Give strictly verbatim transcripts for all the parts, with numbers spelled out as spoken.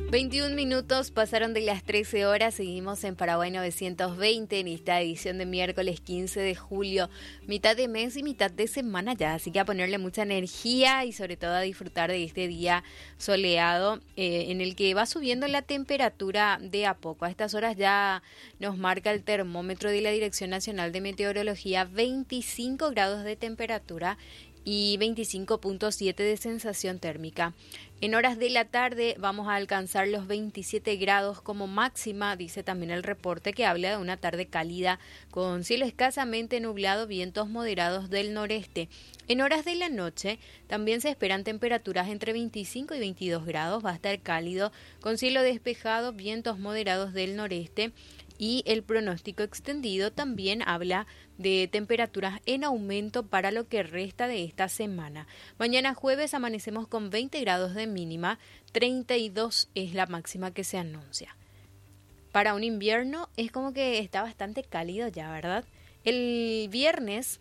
veintiún minutos pasaron de las trece horas, seguimos en Paraguay novecientos veinte en esta edición de miércoles quince de julio, mitad de mes y mitad de semana ya, así que a ponerle mucha energía y sobre todo a disfrutar de este día soleado eh, en el que va subiendo la temperatura de a poco. A estas horas ya nos marca el termómetro de la Dirección Nacional de Meteorología veinticinco grados de temperatura y veinticinco punto siete de sensación térmica. En horas de la tarde vamos a alcanzar los veintisiete grados como máxima, dice también el reporte que habla de una tarde cálida con cielo escasamente nublado, vientos moderados del noreste. En horas de la noche también se esperan temperaturas entre veinticinco y veintidós grados, va a estar cálido con cielo despejado, vientos moderados del noreste. Y el pronóstico extendido también habla de temperaturas en aumento para lo que resta de esta semana. Mañana jueves amanecemos con veinte grados de mínima, treinta y dos es la máxima que se anuncia. Para un invierno es como que está bastante cálido ya, ¿verdad? El viernes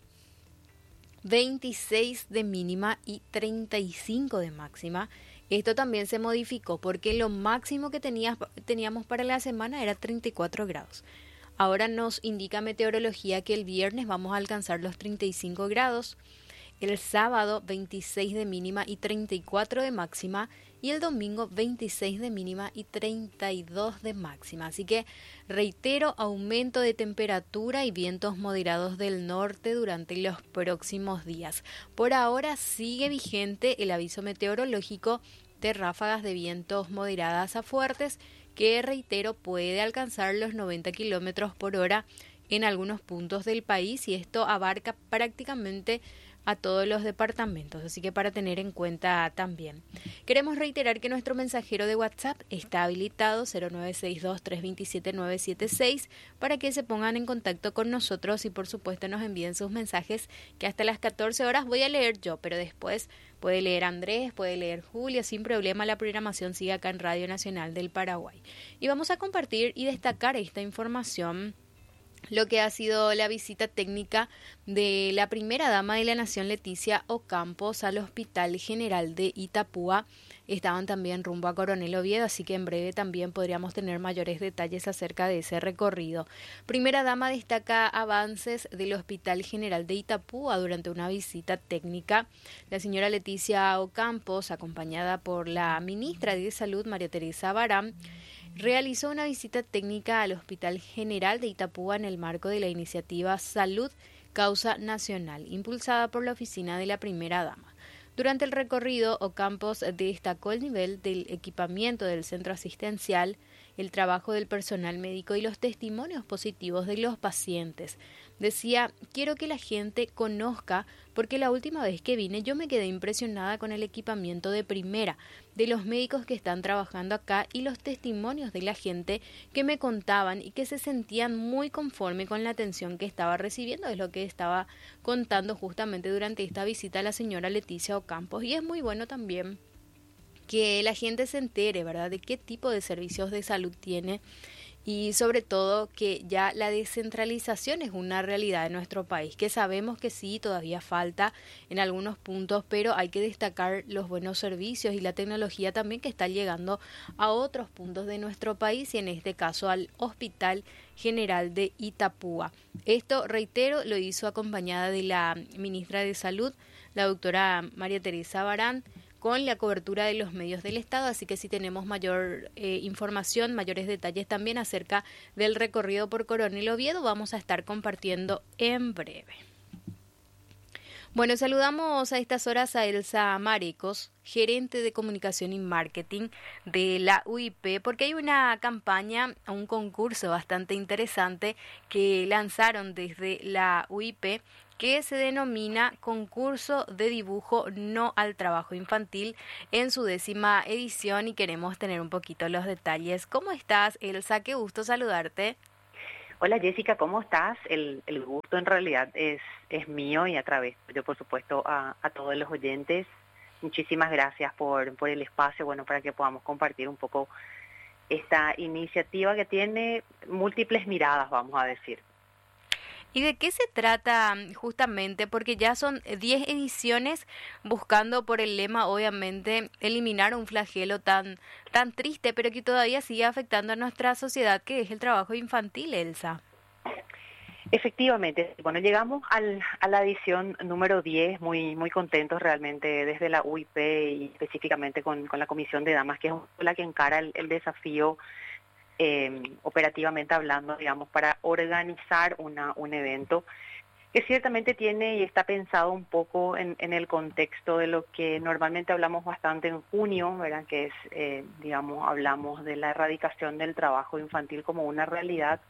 veintiséis de mínima y treinta y cinco de máxima. Esto también se modificó porque lo máximo que tenías, teníamos para la semana era treinta y cuatro grados. Ahora nos indica meteorología que el viernes vamos a alcanzar los treinta y cinco grados, el sábado veintiséis de mínima y treinta y cuatro de máxima y el domingo veintiséis de mínima y treinta y dos de máxima. Así que reitero, aumento de temperatura y vientos moderados del norte durante los próximos días. Por ahora sigue vigente el aviso meteorológico de ráfagas de vientos moderadas a fuertes que, reitero, puede alcanzar los noventa kilómetros por hora en algunos puntos del país y esto abarca prácticamente a todos los departamentos, así que para tener en cuenta también. Queremos reiterar que nuestro mensajero de WhatsApp está habilitado cero nueve seis dos, tres dos siete, nueve siete seis para que se pongan en contacto con nosotros y por supuesto nos envíen sus mensajes que hasta las catorce horas voy a leer yo, pero después puede leer Andrés, puede leer Julia, sin problema la programación sigue acá en Radio Nacional del Paraguay. Y vamos a compartir y destacar esta información, lo que ha sido la visita técnica de la primera dama de la Nación, Leticia Ocampos, al Hospital General de Itapúa. Estaban también rumbo a Coronel Oviedo, así que en breve también podríamos tener mayores detalles acerca de ese recorrido. Primera dama destaca avances del Hospital General de Itapúa durante una visita técnica. La señora Leticia Ocampos, acompañada por la ministra de Salud, María Teresa Barán, realizó una visita técnica al Hospital General de Itapúa en el marco de la iniciativa Salud Causa Nacional, impulsada por la oficina de la primera dama. Durante el recorrido, Ocampos destacó el nivel del equipamiento del centro asistencial, el trabajo del personal médico y los testimonios positivos de los pacientes. Decía, quiero que la gente conozca, porque la última vez que vine yo me quedé impresionada con el equipamiento de primera de los médicos que están trabajando acá y los testimonios de la gente que me contaban y que se sentían muy conforme con la atención que estaba recibiendo. Es lo que estaba contando justamente durante esta visita a la señora Leticia Ocampos. Y es muy bueno también que la gente se entere, ¿verdad?, de qué tipo de servicios de salud tiene y sobre todo que ya la descentralización es una realidad en nuestro país, que sabemos que sí, todavía falta en algunos puntos, pero hay que destacar los buenos servicios y la tecnología también que está llegando a otros puntos de nuestro país y en este caso al Hospital General de Itapúa. Esto, reitero, lo hizo acompañada de la ministra de Salud, la doctora María Teresa Barán, con la cobertura de los medios del Estado, así que si tenemos mayor eh, información, mayores detalles también acerca del recorrido por Coronel Oviedo, vamos a estar compartiendo en breve. Bueno, saludamos a estas horas a Elsa Marecos, gerente de comunicación y marketing de la U I P, porque hay una campaña, un concurso bastante interesante que lanzaron desde la U I P, que se denomina Concurso de Dibujo No al Trabajo Infantil en su décima edición y queremos tener un poquito los detalles. ¿Cómo estás, Elsa? Qué gusto saludarte. Hola Jessica, ¿cómo estás? El, el gusto en realidad es, es mío y a través, yo por supuesto, a, a todos los oyentes. Muchísimas gracias por, por el espacio, bueno, para que podamos compartir un poco esta iniciativa que tiene múltiples miradas, vamos a decir. ¿Y de qué se trata mm, justamente? Porque ya son diez ediciones buscando por el lema, obviamente, eliminar un flagelo tan, tan triste, pero que todavía sigue afectando a nuestra sociedad, que es el trabajo infantil, Elsa. Efectivamente, bueno, llegamos al, a la edición número diez, muy muy contentos realmente desde la U I P y específicamente con, con la Comisión de Damas, que es la que encara el, el desafío eh, operativamente hablando, digamos, para organizar una, un evento que ciertamente tiene y está pensado un poco en, en el contexto de lo que normalmente hablamos bastante en junio, ¿verdad? Que es, eh, digamos, hablamos de la erradicación del trabajo infantil como una realidad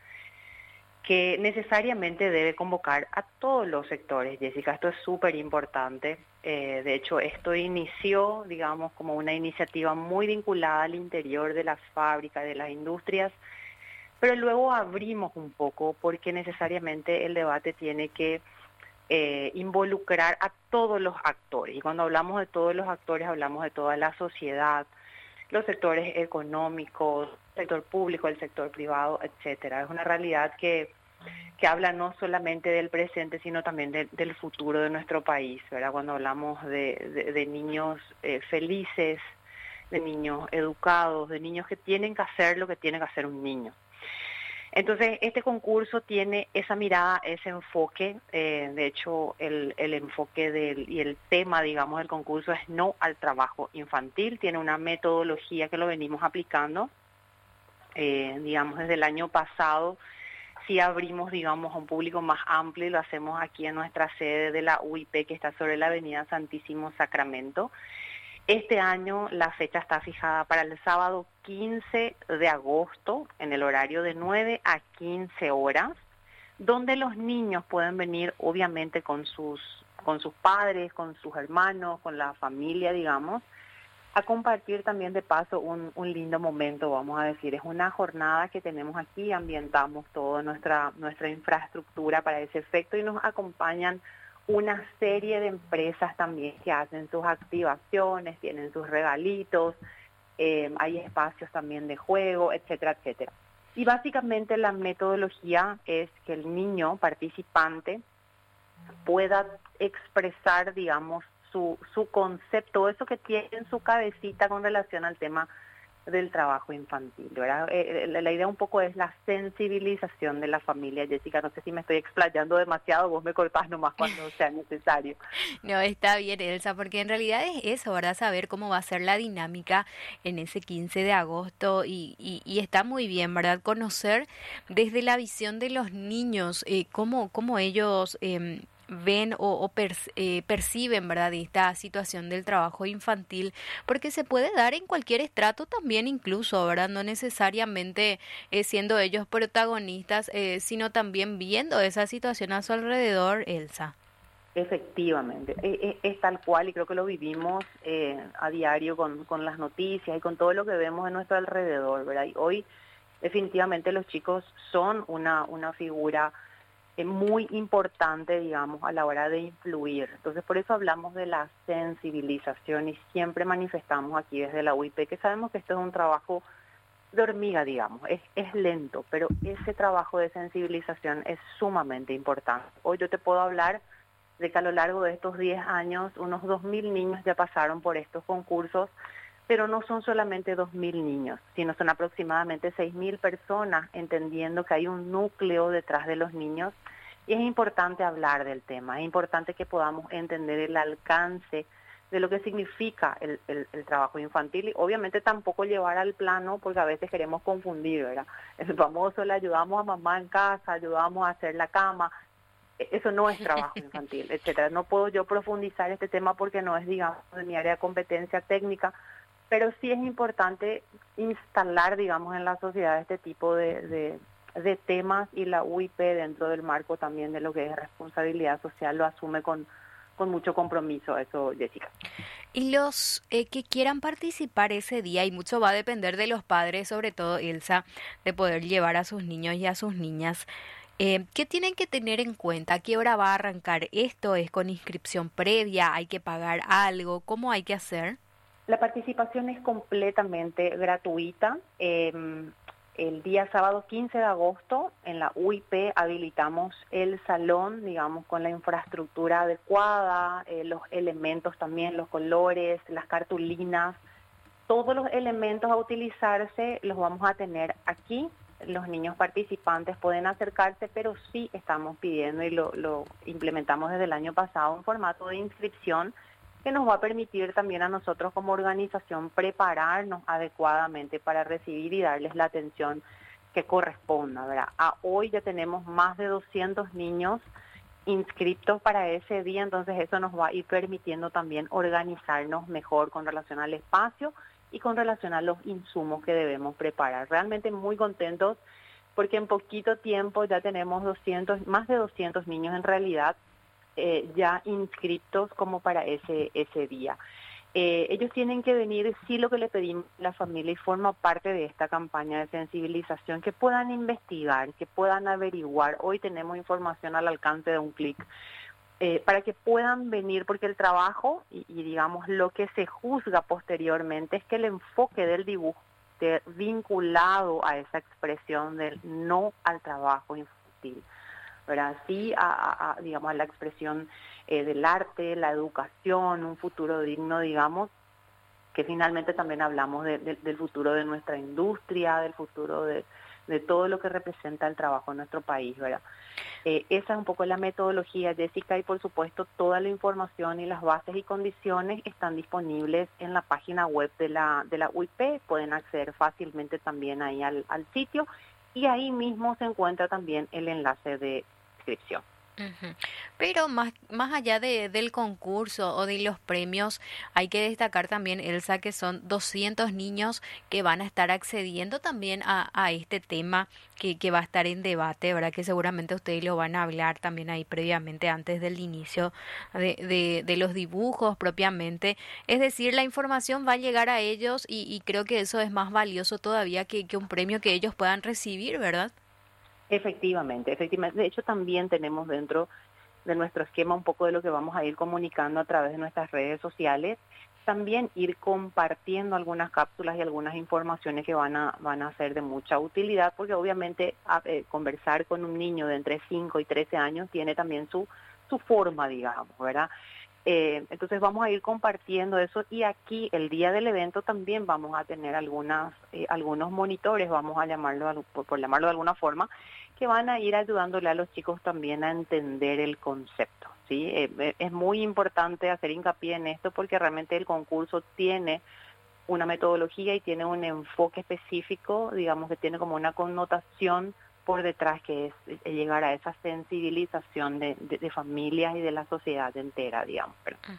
que necesariamente debe convocar a todos los sectores, Jessica. Esto es súper importante. Eh, de hecho, esto inició, digamos, como una iniciativa muy vinculada al interior de las fábricas, de las industrias, pero luego abrimos un poco porque necesariamente el debate tiene que eh, involucrar a todos los actores. Y cuando hablamos de todos los actores, hablamos de toda la sociedad, los sectores económicos, el sector público, el sector privado, etcétera. Es una realidad que, que habla no solamente del presente, sino también de, del futuro de nuestro país, ¿verdad? Cuando hablamos de, de, de niños eh, felices, de niños educados, de niños que tienen que hacer lo que tiene que hacer un niño. Entonces, este concurso tiene esa mirada, ese enfoque. Eh, de hecho, el, el enfoque del, y el tema, digamos, del concurso es no al trabajo infantil. Tiene una metodología que lo venimos aplicando. Eh, digamos, desde el año pasado, sí abrimos, digamos, a un público más amplio y lo hacemos aquí en nuestra sede de la U I P, que está sobre la avenida Santísimo Sacramento. Este año la fecha está fijada para el sábado quince de agosto en el horario de nueve a quince horas, donde los niños pueden venir obviamente con sus, con sus padres, con sus hermanos, con la familia, digamos, a compartir también de paso un, un lindo momento, vamos a decir. Es una jornada que tenemos aquí, ambientamos toda nuestra, nuestra infraestructura para ese efecto y nos acompañan una serie de empresas también que hacen sus activaciones, tienen sus regalitos, eh, hay espacios también de juego, etcétera, etcétera. Y básicamente la metodología es que el niño participante pueda expresar, digamos, su, su concepto, eso que tiene en su cabecita con relación al tema del trabajo infantil, ¿verdad? Eh, la, la idea un poco es la sensibilización de la familia, Jessica. No sé si me estoy explayando demasiado, vos me cortás nomás cuando sea necesario. No, está bien, Elsa, porque en realidad es eso, ¿verdad? Saber cómo va a ser la dinámica en ese quince de agosto y, y, y está muy bien, ¿verdad? Conocer desde la visión de los niños eh, cómo, cómo ellos eh, ven o, o per- eh, perciben, ¿verdad? Esta situación del trabajo infantil, porque se puede dar en cualquier estrato también incluso, ¿verdad? No necesariamente eh, siendo ellos protagonistas, eh, sino también viendo esa situación a su alrededor, Elsa. Efectivamente, es, es, es tal cual y creo que lo vivimos eh, a diario con, con las noticias y con todo lo que vemos en nuestro alrededor, ¿verdad? Y hoy definitivamente los chicos son una, una figura eh, muy importante, digamos, a la hora de influir. Entonces, por eso hablamos de la sensibilización y siempre manifestamos aquí desde la U I P que sabemos que esto es un trabajo de hormiga, digamos, es, es lento, pero ese trabajo de sensibilización es sumamente importante. Hoy yo te puedo hablar de que a lo largo de estos diez años unos dos mil niños ya pasaron por estos concursos, pero no son solamente dos mil niños, sino son aproximadamente seis mil personas, entendiendo que hay un núcleo detrás de los niños y es importante hablar del tema, es importante que podamos entender el alcance de lo que significa el, el, el trabajo infantil y obviamente tampoco llevar al plano porque a veces queremos confundir, ¿verdad? El famoso le ayudamos a mamá en casa, ayudamos a hacer la cama. Eso no es trabajo infantil, etcétera. No puedo yo profundizar este tema porque no es, digamos, de mi área de competencia técnica, pero sí es importante instalar, digamos, en la sociedad este tipo de, de, de temas y la U I P dentro del marco también de lo que es responsabilidad social lo asume con, con mucho compromiso, eso, Jessica. Y los eh, que quieran participar ese día, y mucho va a depender de los padres, sobre todo Elsa, de poder llevar a sus niños y a sus niñas. Eh, ¿qué tienen que tener en cuenta? ¿A qué hora va a arrancar esto? ¿Es con inscripción previa? ¿Hay que pagar algo? ¿Cómo hay que hacer? La participación es completamente gratuita. Eh, el día sábado quince de agosto en la U I P habilitamos el salón, digamos, con la infraestructura adecuada, eh, los elementos también, los colores, las cartulinas, todos los elementos a utilizarse los vamos a tener aquí. Los niños participantes pueden acercarse, pero sí estamos pidiendo y lo, lo implementamos desde el año pasado un formato de inscripción que nos va a permitir también a nosotros como organización prepararnos adecuadamente para recibir y darles la atención que corresponda, ¿verdad? A hoy ya tenemos más de doscientos niños inscriptos para ese día, entonces eso nos va a ir permitiendo también organizarnos mejor con relación al espacio y con relación a los insumos que debemos preparar. Realmente muy contentos porque en poquito tiempo ya tenemos doscientos, más de doscientos niños en realidad eh, ya inscriptos como para ese, ese día. Eh, ellos tienen que venir, sí, lo que le pedimos a la familia y forma parte de esta campaña de sensibilización, que puedan investigar, que puedan averiguar. Hoy tenemos información al alcance de un clic. Eh, para que puedan venir, porque el trabajo y, y digamos lo que se juzga posteriormente es que el enfoque del dibujo esté vinculado a esa expresión del no al trabajo infantil, ¿verdad? Sí a, a, a digamos a la expresión eh, del arte, la educación, un futuro digno, digamos, que finalmente también hablamos de, de, del futuro de nuestra industria, del futuro de, de todo lo que representa el trabajo en nuestro país, ¿verdad? Eh, esa es un poco la metodología, Jessica, y por supuesto toda la información y las bases y condiciones están disponibles en la página web de la, de la U I P, pueden acceder fácilmente también ahí al, al sitio y ahí mismo se encuentra también el enlace de inscripción. Uh-huh. Pero más, más allá de, del concurso o de los premios, hay que destacar también, Elsa, que son doscientos niños que van a estar accediendo también a, a este tema que, que va a estar en debate, ¿verdad? Que seguramente ustedes lo van a hablar también ahí previamente, antes del inicio de, de, de los dibujos propiamente. Es decir, la información va a llegar a ellos y, y creo que eso es más valioso todavía que, que un premio que ellos puedan recibir, ¿verdad? Efectivamente, efectivamente. De hecho, también tenemos dentro de nuestro esquema un poco de lo que vamos a ir comunicando a través de nuestras redes sociales, también ir compartiendo algunas cápsulas y algunas informaciones que van a van a ser de mucha utilidad, porque obviamente a, eh, conversar con un niño de entre cinco y trece años tiene también su, su forma, digamos, ¿verdad? Eh, entonces vamos a ir compartiendo eso y aquí el día del evento también vamos a tener algunas eh, algunos monitores, vamos a llamarlo por, por llamarlo de alguna forma, que van a ir ayudándole a los chicos también a entender el concepto, ¿sí? Eh, es muy importante hacer hincapié en esto porque realmente el concurso tiene una metodología y tiene un enfoque específico, digamos que tiene como una connotación por detrás, que es llegar a esa sensibilización de, de, de familias y de la sociedad entera, digamos. Uh-huh.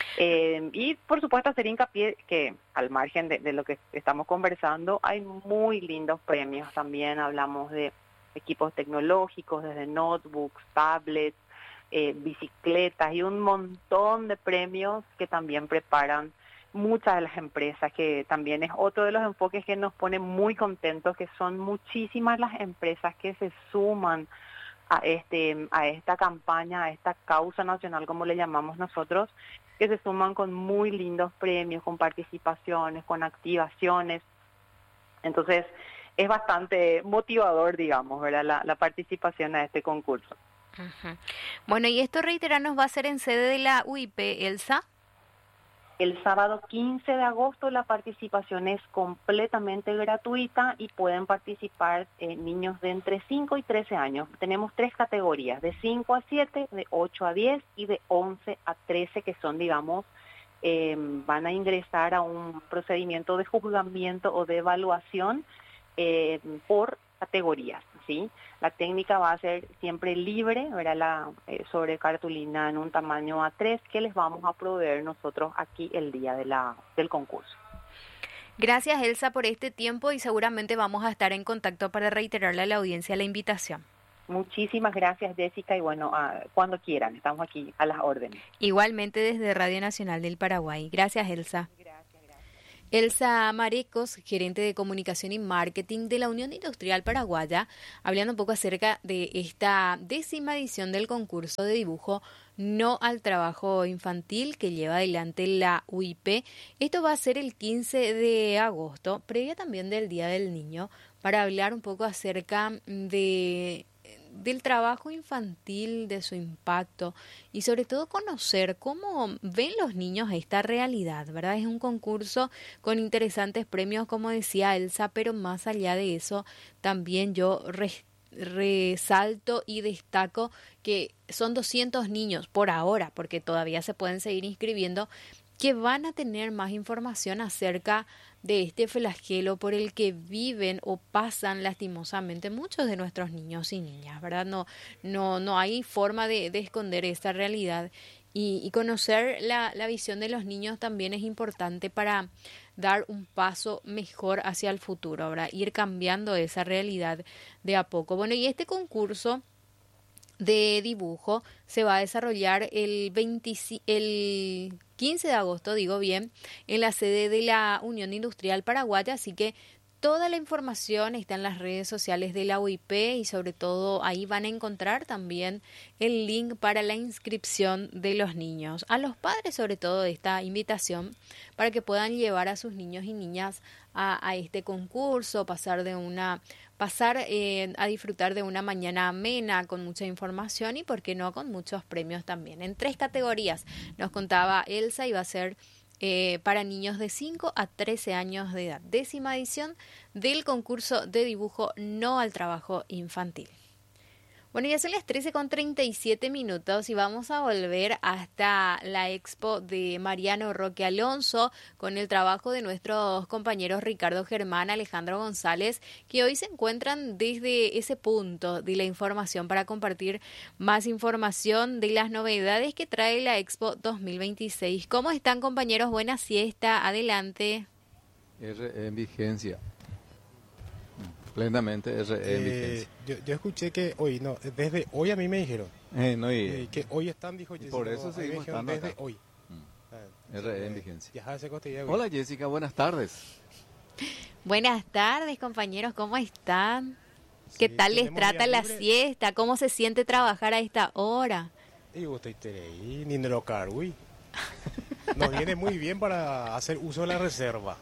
Eh, y por supuesto hacer hincapié que al margen de, de lo que estamos conversando, hay muy lindos premios también, hablamos de equipos tecnológicos, desde notebooks, tablets, eh, bicicletas y un montón de premios que también preparan muchas de las empresas, que también es otro de los enfoques que nos pone muy contentos, que son muchísimas las empresas que se suman a este a esta campaña, a esta causa nacional, como le llamamos nosotros, que se suman con muy lindos premios, con participaciones, con activaciones. Entonces, es bastante motivador, digamos, ¿verdad? La, la participación a este concurso. Uh-huh. Bueno, y esto, reiterarnos, va a ser en sede de la U I P, Elsa. El sábado quince de agosto la participación es completamente gratuita y pueden participar eh, niños de entre cinco y trece años. Tenemos tres categorías, de cinco a siete, de ocho a diez y de once a trece, que son, digamos, eh, van a ingresar a un procedimiento de juzgamiento o de evaluación eh, por categorías, ¿sí? La técnica va a ser siempre libre, ¿verdad? La, eh, sobre cartulina en un tamaño A tres que les vamos a proveer nosotros aquí el día de la, del concurso. Gracias, Elsa, por este tiempo y seguramente vamos a estar en contacto para reiterarle a la audiencia la invitación. Muchísimas gracias, Jessica, y bueno, uh, cuando quieran, estamos aquí a las órdenes. Igualmente desde Radio Nacional del Paraguay. Gracias, Elsa. Elsa Marecos, gerente de comunicación y marketing de la Unión Industrial Paraguaya, hablando un poco acerca de esta décima edición del concurso de dibujo No al Trabajo Infantil que lleva adelante la U I P. Esto va a ser el quince de agosto, previa también del Día del Niño, para hablar un poco acerca de del trabajo infantil, de su impacto y sobre todo conocer cómo ven los niños esta realidad, ¿verdad? Es un concurso con interesantes premios, como decía Elsa, pero más allá de eso, también yo res- resalto y destaco que son doscientos niños por ahora, porque todavía se pueden seguir inscribiendo, que van a tener más información acerca de este flagelo por el que viven o pasan lastimosamente muchos de nuestros niños y niñas, ¿verdad? No, no, no hay forma de, de esconder esta realidad y, y conocer la, la visión de los niños también es importante para dar un paso mejor hacia el futuro, ¿verdad? Ir cambiando esa realidad de a poco. Bueno, y este concurso de dibujo se va a desarrollar el, veinte, el quince de agosto, digo bien, en la sede de la Unión Industrial Paraguaya, así que toda la información está en las redes sociales de la U I P y sobre todo ahí van a encontrar también el link para la inscripción de los niños. A los padres sobre todo de esta invitación para que puedan llevar a sus niños y niñas a, a este concurso, pasar de una pasar eh, a disfrutar de una mañana amena con mucha información y por qué no con muchos premios también. En tres categorías nos contaba Elsa y va a ser Eh, para niños de cinco a trece años de edad. Décima edición del concurso de dibujo No al Trabajo Infantil. Bueno, ya son las trece con treinta y siete minutos y vamos a volver hasta la expo de Mariano Roque Alonso con el trabajo de nuestros compañeros Ricardo Germán, Alejandro González, que hoy se encuentran desde ese punto de la información para compartir más información de las novedades que trae la expo dos mil veintiséis. ¿Cómo están, compañeros? Buena siesta, adelante. R en vigencia. Plenamente R en Eh, vigencia. yo, yo escuché que hoy, no, desde hoy a mí me dijeron Eh, no, y, eh, que hoy están, dijo Jessica. por eso no, a mí me seguimos dijeron estando desde acá. hoy. Mm. Ah, R en eh, vigencia. ya se costilla, güey. Hola Jessica, buenas tardes. Buenas tardes, compañeros, ¿cómo están? ¿Qué Sí, tal les tenemos trata día la libre. siesta? ¿Cómo se siente trabajar a esta hora? Y vos estoy ahí, ni de lo caro, güey. Nos viene muy bien para hacer uso de la reserva.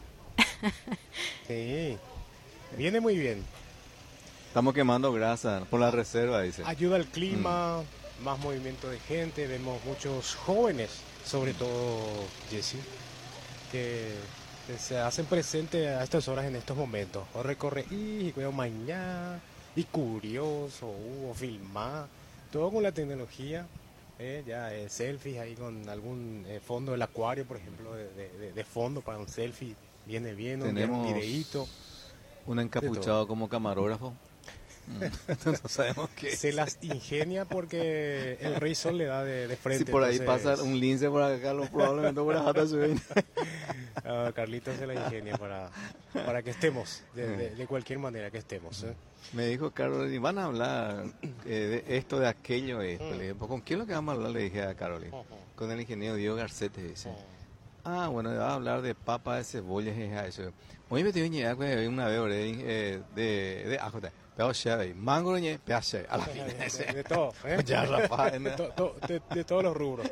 Sí, viene muy bien. Estamos quemando grasa por la reserva, dice. Ayuda al clima, más movimiento de gente, vemos muchos jóvenes, sobre todo Jessy, que, que se hacen presentes a estas horas en estos momentos. O recorre y veo mañana, y curioso, uh, o filmar, todo con la tecnología. Eh, ya eh, selfies ahí con algún eh, fondo del acuario, por ejemplo, de, de, de fondo para un selfie, viene bien, un Tenemos videíto. Un encapuchado como camarógrafo. Mm. No sabemos qué. Se las ingenia porque el Rey Sol le da de, de frente. Si por ahí entonces, pasa un lince por acá, lo probablemente por acá se ven. ah, Carlitos se la ingenia para, para que estemos, de, de, de cualquier manera que estemos. ¿eh? Me dijo Carolina, van a hablar eh, de esto, de aquello, esto. Le dije, ¿con quién es lo que vamos a hablar? Le dije a Carolina. Con el ingeniero Diego Garcete, dice. Ah, bueno, va a hablar de papa de cebollas y eso. Hoy me tengo que ver una vez eh, de de ajo, pero cheve, mango y peache, a la fin. De, de todo, ¿eh? Ya, rapaz, de, ¿no? to- to- de, de todos los rubros.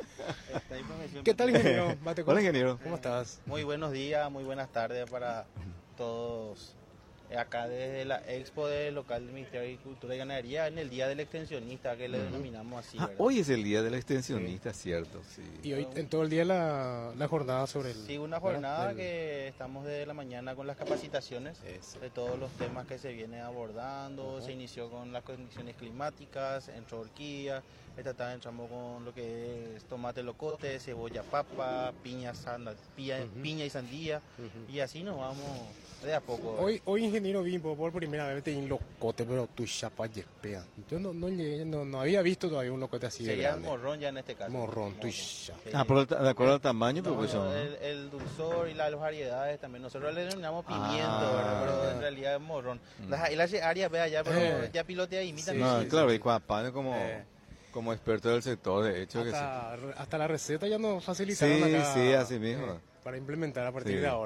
¿Qué tal, ingeniero? Mate, Hola, ingeniero. ¿Cómo estás? Muy buenos días, muy buenas tardes para todos. Eh, Acá desde la expo del local del Ministerio de Agricultura y Ganadería en el Día del Extensionista, que le denominamos así. Ah, ¿verdad? hoy es el día del extensionista, cierto. Sí. Y hoy en todo el día la, la jornada sobre el... Sí, una ¿verdad? jornada Del- que estamos desde la mañana con las capacitaciones Eso. de todos los temas que se vienen abordando. Se inició con las condiciones climáticas, entró orquídea, esta tarde entramos con lo que es tomate locote, cebolla papa, piña, sanda, piña, Ujú. piña y sandía, Ujú. y así nos vamos de a poco. Hoy, hoy ingeniero Bimbo, por primera vez te un locote, pero tu chapa yespea. Yo no, no, llegué- no, no había visto todavía un locote así de Sería grande. morrón ya en este caso. Morrón, tu Sí. chapa. Ah, por el ta- de acuerdo al tamaño, pero No, pues no, son- el, el dulzor y la- las variedades también. Nosotros le denominamos pimiento, Ah. ¿verdad? Pero en realidad es morrón. Mm. Las, y las áreas, ve allá, pero Eh. ya pilotea y imita. Sí, No, sí, claro, sí, y sí. Cuapano como, Eh. como experto del sector, de hecho que sí. Hasta, hasta la receta ya nos facilitaron Sí, acá. sí, así mismo. eh, para implementar a partir Sí. de ahora.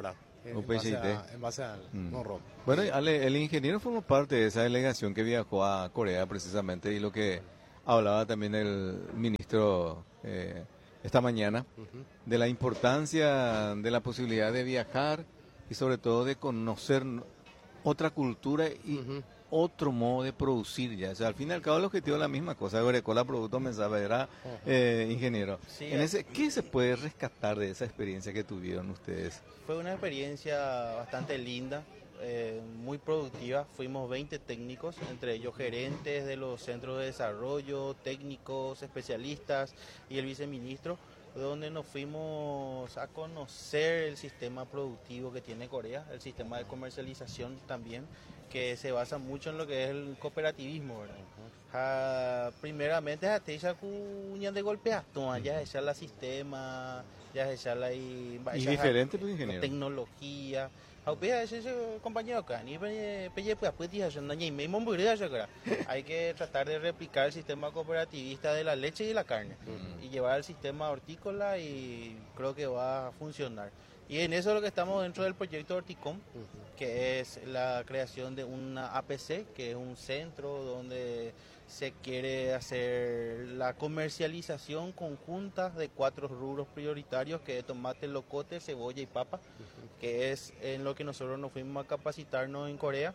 en, U P C I T. base, a, en base al Mm. non-road. Bueno, y Ale, el ingeniero formó parte de esa delegación que viajó a Corea precisamente y lo que hablaba también el ministro eh, esta mañana Ujú. de la importancia de la posibilidad de viajar y sobre todo de conocer otra cultura y Ujú. otro modo de producir ya. O sea, al fin y al cabo el objetivo es la misma cosa, Agroecola Producto Mensavera, eh, ingeniero. Sí, En ese, ¿qué se puede rescatar de esa experiencia que tuvieron ustedes? Fue una experiencia bastante linda, eh, muy productiva. Fuimos veinte técnicos, entre ellos gerentes de los centros de desarrollo, técnicos, especialistas y el viceministro, donde nos fuimos a conocer el sistema productivo que tiene Corea, el sistema de comercialización también, que se basa mucho en lo que es el cooperativismo, ¿verdad? Ah, primeramente, hasta esa cuña de golpea, toma, ya esa la sistema, ya esa la y, Y esa- diferente, pues, la ingeniero. tecnología. Aupea ese ese compañero acá, ni pe pe pues pues dije, no ni me momburía ya cara. Hay que tratar de replicar el sistema cooperativista de la leche y la carne y llevar al sistema hortícola y creo que va a funcionar. Y en eso es lo que estamos dentro del proyecto Horticom, que es la creación de una A P C, que es un centro donde se quiere hacer la comercialización conjunta de cuatro rubros prioritarios, que es tomate, locote, cebolla y papa, que es en lo que nosotros nos fuimos a capacitarnos en Corea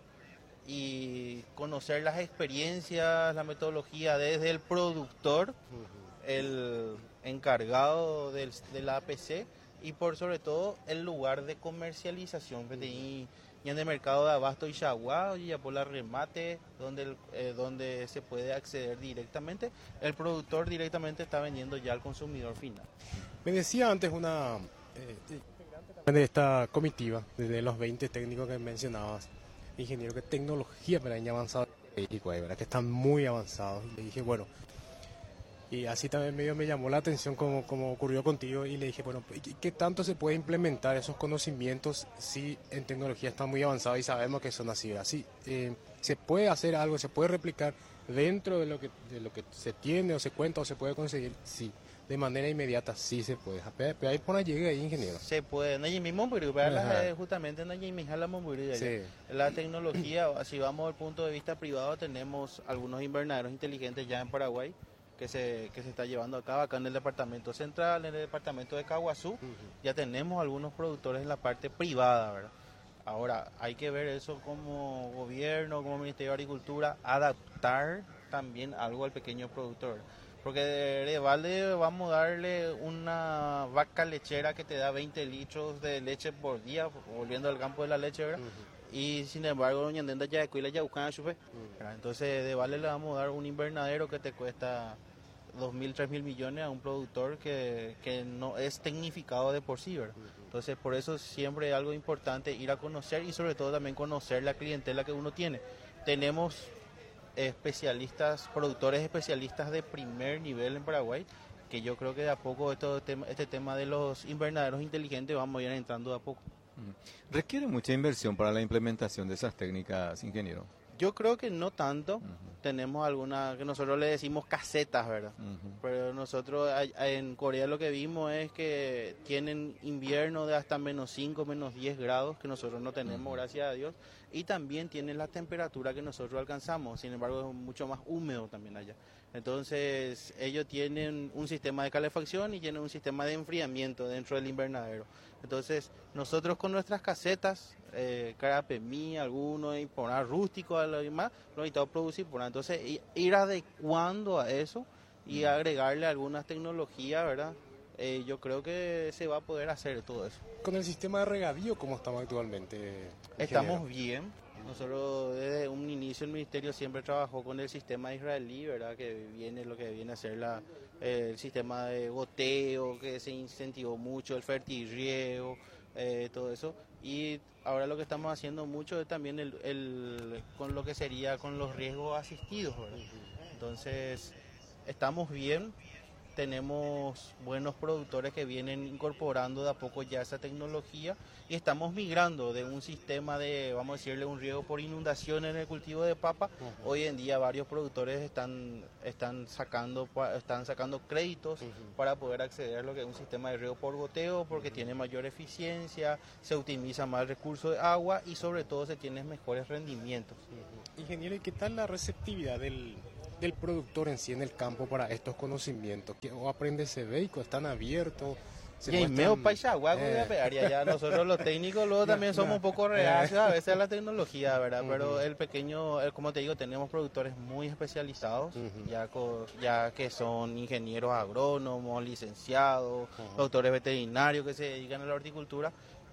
y conocer las experiencias, la metodología desde el productor, el encargado del, de la A P C y por sobre todo el lugar de comercialización que tenía en el mercado de abasto y Yaguá y ya por la remate donde el- eh, donde se puede acceder directamente, el productor directamente está vendiendo ya al consumidor final. Me decía antes una eh, de esta comitiva, de los veinte técnicos que mencionabas, ingeniero, que tecnología para niña avanzada en México hay, ¿verdad? Que están muy avanzados. Y le dije, bueno, y así también medio me llamó la atención como, como ocurrió contigo y le dije, bueno, ¿y ¿qué tanto se puede implementar esos conocimientos si en tecnología están muy avanzados y sabemos que son así, ¿verdad? Sí, eh, se puede hacer algo, se puede replicar dentro de lo que de lo que se tiene o se cuenta o se puede conseguir, sí, de manera inmediata sí se puede. Pero pero ahí por ahí llegué ahí, ingeniero. Se puede, no hay mismo pero para Ajá. la- justamente no hay mismo la momburía. Sí. La tecnología, si vamos al punto de vista privado, tenemos algunos invernaderos inteligentes ya en Paraguay que se, que se está llevando a cabo acá en el departamento central, en el departamento de Caguazú. Ya tenemos algunos productores en la parte privada, ¿verdad? Ahora, hay que ver eso como gobierno, como Ministerio de Agricultura, adaptar también algo al pequeño productor. Porque de, de balde vamos a darle una vaca lechera que te da veinte litros de leche por día, volviendo al campo de la leche, ¿verdad? Y sin embargo, doña Ndenda ya cuida ya buscan a chupe. Entonces, de vale le vamos a dar un invernadero que te cuesta dos mil, tres mil millones a un productor que, que no es tecnificado de por sí, ¿verdad? Entonces, por eso siempre es algo importante ir a conocer y sobre todo también conocer la clientela que uno tiene. Tenemos especialistas, productores especialistas de primer nivel en Paraguay, que yo creo que de a poco esto, tema- este tema de los invernaderos inteligentes vamos a ir entrando de a poco. Mm. Requiere mucha inversión para la implementación de esas técnicas, ingeniero. Yo creo que no tanto. Tenemos algunas que nosotros le decimos casetas, ¿verdad? Ujú. Pero nosotros ay- en Corea lo que vimos es que tienen invierno de hasta menos cinco, menos diez grados, que nosotros no tenemos, gracias a Dios. Y también tienen la temperatura que nosotros alcanzamos. Sin embargo, es mucho más húmedo también allá. Entonces, ellos tienen un sistema de calefacción y tienen un sistema de enfriamiento dentro del invernadero. Entonces, nosotros con nuestras casetas, eh, carapemí, algunos, y poner rústico, a lo demás, lo necesitamos producir. Por entonces, i- ir adecuando a eso y agregarle algunas tecnologías, ¿verdad? Eh, yo creo que se va a poder hacer todo eso. Con el sistema de regadío, ¿cómo estamos actualmente, ingeniero? Estamos bien. Nosotros desde un inicio el ministerio siempre trabajó con el sistema israelí, ¿verdad? Que viene lo que viene a ser la, eh, el sistema de goteo, que se incentivó mucho, el fertirriego, eh, todo eso. Y ahora lo que estamos haciendo mucho es también el, el- con lo que sería con los riesgos asistidos, ¿verdad? Entonces, estamos bien. tenemos buenos productores que vienen incorporando de a poco ya esa tecnología y estamos migrando de un sistema de, vamos a decirle, un riego por inundación en el cultivo de papa. Uh-huh. Hoy en día varios productores están, están, sacando, están sacando créditos uh-huh. para poder acceder a lo que es un sistema de riego por goteo porque uh-huh. tiene mayor eficiencia, se optimiza más el recurso de agua y sobre todo se tienen mejores rendimientos. Uh-huh. Ingeniero, ¿y qué tal la receptividad del... del productor en sí en el campo para estos conocimientos? Que o aprende ese vehículo, están abiertos. Y en medio paisa, guapo, eh. ya nosotros los técnicos luego también somos un poco reacios a veces a la tecnología, ¿verdad? Uh-huh. Pero el pequeño, el, como te digo, tenemos productores muy especializados, uh-huh. ya, co, ya que son ingenieros agrónomos, licenciados, uh-huh. doctores veterinarios que se dedican a la horticultura,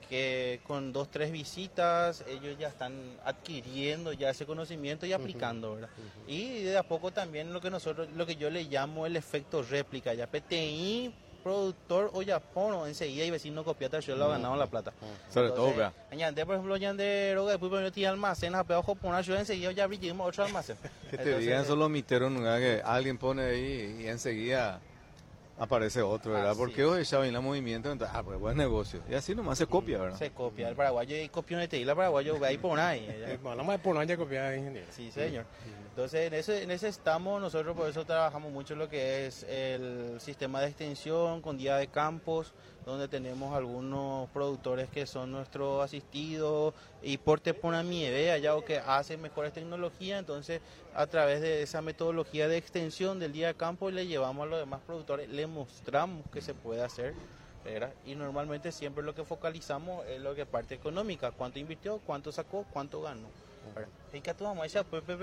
que con dos, tres visitas ellos ya están adquiriendo ya ese conocimiento y aplicando, ¿verdad? Uh-huh. Y de a poco también lo que nosotros, lo que yo le llamo el efecto réplica, ya P T I, productor o Japón, enseguida y vecino copiata, yo lo ha ganado la plata. Uh-huh. Sobre todo, vea. Añade, por ejemplo, ya de roga, después yo tiene almacén, a peor Japón, yo enseguida ya abrimos otro almacén. Que te Entonces, digan solo miteros, ¿no? Que alguien pone ahí y enseguida aparece otro, ¿verdad? Así porque hoy ya viene el movimiento, entonces, ah, pues buen negocio. Y así nomás se copia, ¿verdad? Se copia. El paraguayo y copión de T I, el paraguayo ahí por ahí. Bueno, más de por ahí ya copiar ingeniero. Sí, señor. Entonces, en ese, en ese estamos, nosotros por eso trabajamos mucho lo que es el sistema de extensión con día de campos, donde tenemos algunos productores que son nuestros asistidos y porte por a mi idea ya o que hacen mejores tecnologías, entonces a través de esa metodología de extensión del día de campo le llevamos a los demás productores, le mostramos que se puede hacer, ¿verdad? Y normalmente siempre lo que focalizamos es lo que es parte económica, cuánto invirtió, cuánto sacó, cuánto ganó. Y que tomamos ese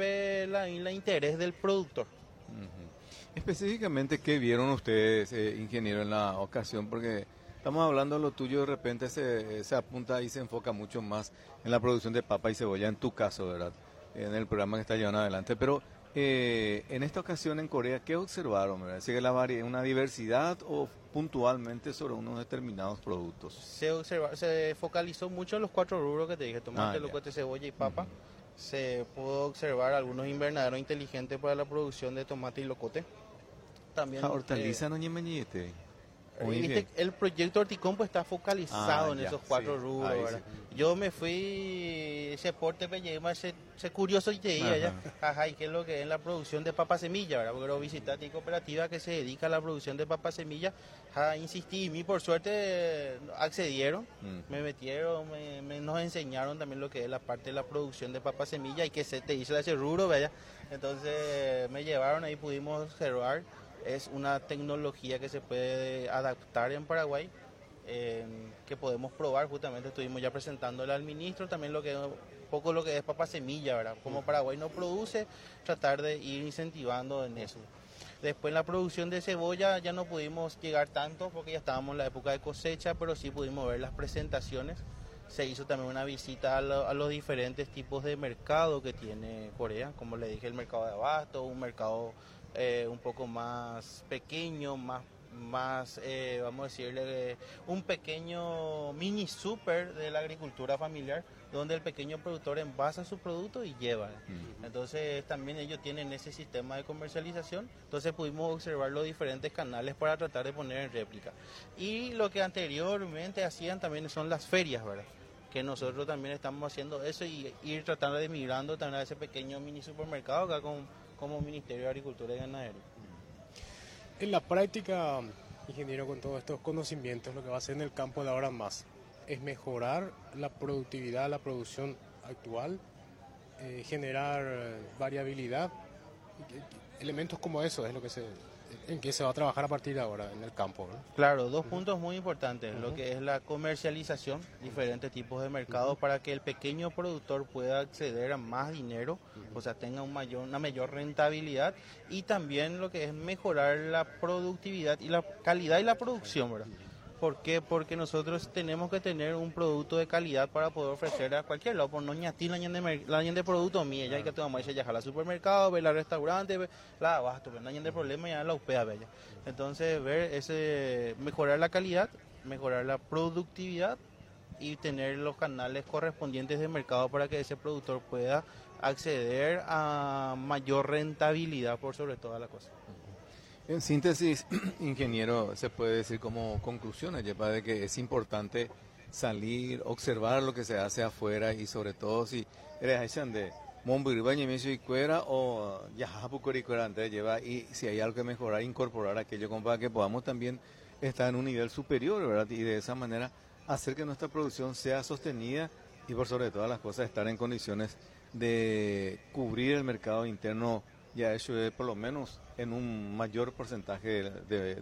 la, la interés del productor. Uh-huh. Específicamente, ¿qué vieron ustedes, eh, ingeniero, en la ocasión? Porque estamos hablando de lo tuyo, de repente se, se apunta y se enfoca mucho más en la producción de papa y cebolla, en tu caso, ¿verdad? En el programa que está llevando adelante. Pero eh, en esta ocasión en Corea, ¿qué observaron? ¿Verdad? ¿Sigue la vari- una diversidad o puntualmente sobre unos determinados productos? Se, observa, se focalizó mucho en los cuatro rubros que te dije, tomate, ah, locote, cebolla y papa. Uh-huh. Se pudo observar algunos invernaderos inteligentes para la producción de tomate y locote. También ah, hortaliza, eh, no ñemeñete. Este, el proyecto Horticompo está focalizado ah, en ya, esos cuatro sí, rubros. Sí. Yo me fui, ese porte me lleva ese, ese curioso y te diga ya, ajá, y qué es lo que es la producción de papa semilla, ¿verdad? Porque lo visitaste y cooperativa que se dedica a la producción de papa semilla, ja, insistí, y mí por suerte accedieron, mm. me metieron, me, me, nos enseñaron también lo que es la parte de la producción de papa semilla y que se te hizo ese rubro, ¿verdad? Entonces me llevaron ahí, pudimos observar. Es una tecnología que se puede adaptar en Paraguay, eh, que podemos probar. Justamente estuvimos ya presentándole al ministro también lo que un poco lo que es papa semilla, ¿verdad? Como Paraguay no produce, tratar de ir incentivando en eso. Después en la producción de cebolla ya no pudimos llegar tanto porque ya estábamos en la época de cosecha, pero sí pudimos ver las presentaciones. Se hizo también una visita a, lo, a los diferentes tipos de mercado que tiene Corea, como le dije, el mercado de abasto, un mercado Eh, un poco más pequeño, más, más eh, vamos a decirle, eh, un pequeño mini super de la agricultura familiar, donde el pequeño productor envasa su producto y lleva. Mm. Entonces también ellos tienen ese sistema de comercialización, entonces pudimos observar los diferentes canales para tratar de poner en réplica. Y lo que anteriormente hacían también son las ferias, ¿verdad? Que nosotros también estamos haciendo eso y ir tratando de migrando también a ese pequeño mini supermercado acá con como Ministerio de Agricultura y Ganadería. En la práctica, ingeniero, con todos estos conocimientos, lo que va a hacer en el campo de ahora más es mejorar la productividad, la producción actual, eh, generar variabilidad, elementos como eso es lo que se, en que se va a trabajar a partir de ahora en el campo, ¿no? Claro, dos uh-huh. puntos muy importantes, uh-huh. lo que es la comercialización, diferentes tipos de mercados uh-huh. para que el pequeño productor pueda acceder a más dinero, uh-huh. o sea, tenga un mayor, una mayor rentabilidad, y también lo que es mejorar la productividad y la calidad y la producción, ¿verdad? ¿Por qué? Porque nosotros tenemos que tener un producto de calidad para poder ofrecer a cualquier lado. Por no ñatir la ñan de producto mía, ya hay que tomar ya al supermercado, ver al restaurante, ver la abasto, pero no hay de problema ya la upea bella. Entonces, ver ese, mejorar la calidad, mejorar la productividad y tener los canales correspondientes de mercado para que ese productor pueda acceder a mayor rentabilidad por sobre todas las cosas. En síntesis, ingeniero, se puede decir como conclusiones, lleva de que es importante salir, observar lo que se hace afuera y sobre todo si eres de Mombiribaña y Cuera o Yajapucori Cuera antes lleva y si hay algo que mejorar, incorporar aquello como para que podamos también estar en un nivel superior, ¿verdad? Y de esa manera hacer que nuestra producción sea sostenida y por sobre todas las cosas estar en condiciones de cubrir el mercado interno, ya eso es por lo menos en un mayor porcentaje de, de,